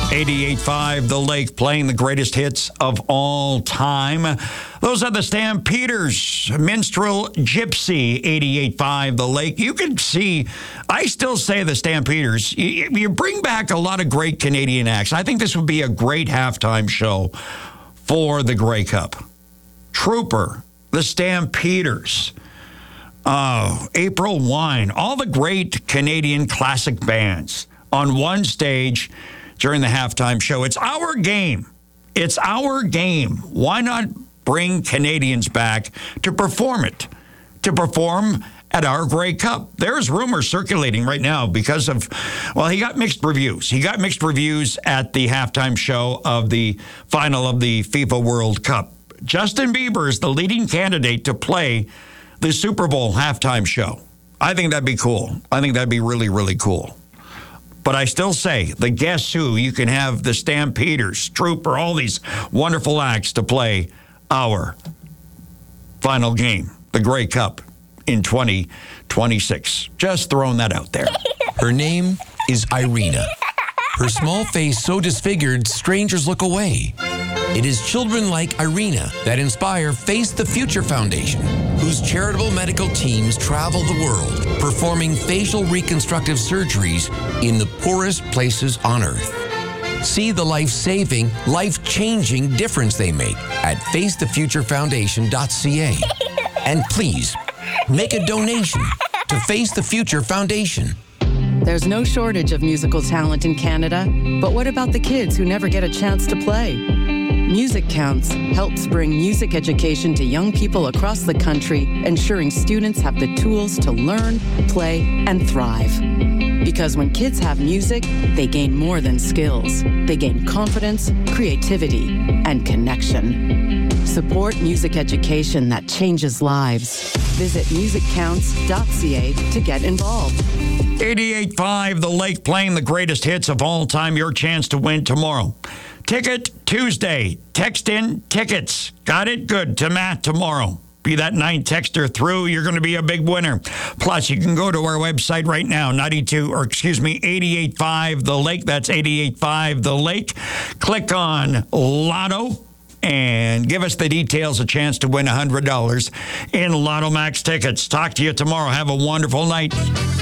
88.5 The Lake, playing the greatest hits of all time. Those are the Stampeders, Minstrel Gypsy, 88.5 The Lake. You can see, I still say the Stampeders, you bring back a lot of great Canadian acts. I think this would be a great halftime show for the Grey Cup. Trooper, the Stampeders, April Wine, all the great Canadian classic bands on one stage during the halftime show. It's our game. It's our game. Why not bring Canadians back to perform it, to perform at our Grey Cup? There's rumors circulating right now because of, well, he got mixed reviews. He got mixed reviews at the halftime show of the final of the FIFA World Cup. Justin Bieber is the leading candidate to play the Super Bowl halftime show. I think that'd be cool. I think that'd be really, really cool. But I still say, the Guess Who, you can have the Stampeders, Trooper, all these wonderful acts to play our final game, the Grey Cup in 2026. Just throwing that out there. Her name is Irina. Her small face so disfigured, strangers look away. It is children like Irina that inspire Face the Future Foundation, whose charitable medical teams travel the world, performing facial reconstructive surgeries in the poorest places on Earth. See the life-saving, life-changing difference they make at facethefuturefoundation.ca. And please, make a donation to Face the Future Foundation. There's no shortage of musical talent in Canada, but what about the kids who never get a chance to play? Music Counts helps bring music education to young people across the country, ensuring students have the tools to learn, play, and thrive. Because when kids have music, they gain more than skills. They gain confidence, creativity, and connection. Support music education that changes lives. Visit musiccounts.ca to get involved. 88.5 The Lake, playing the greatest hits of all time. Your chance to win tomorrow. Ticket Tuesday. Text in tickets. Got it? Good. To Matt tomorrow. Be that 9 texter through. You're going to be a big winner. Plus, you can go to our website right now, 88.5 The Lake. That's 88.5 The Lake. Click on Lotto and give us the details, a chance to win $100 in Lotto Max tickets. Talk to you tomorrow. Have a wonderful night.